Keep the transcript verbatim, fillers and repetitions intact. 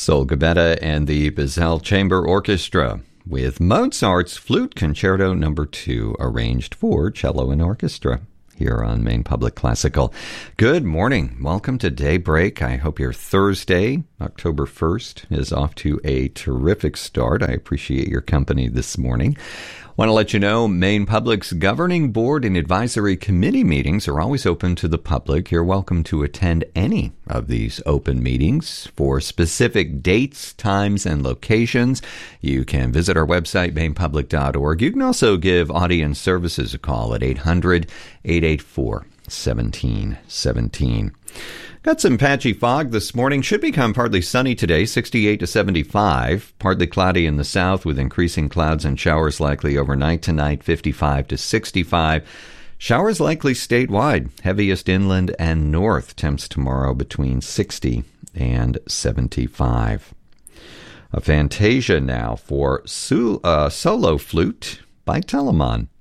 Sol Gabetta and the Basel Chamber Orchestra with Mozart's Flute Concerto Number two, arranged for cello and orchestra, here on Maine Public Classical. Good morning. Welcome to Daybreak. I hope your Thursday, October first, is off to a terrific start. I appreciate your company this morning. Want to let you know, Maine Public's Governing Board and Advisory Committee meetings are always open to the public. You're welcome to attend any of these open meetings. For specific dates, times, and locations, you can visit our website, maine public dot org. You can also give Audience Services a call at eight hundred, eight eight four, one seven one seven. Got some patchy fog this morning. Should become partly sunny today, sixty-eight to seventy-five. Partly cloudy in the south with increasing clouds and showers likely overnight tonight, fifty-five to sixty-five. Showers likely statewide, heaviest inland and north. Temps tomorrow between sixty and seventy-five. A fantasia now for su- uh, solo flute by Telemann.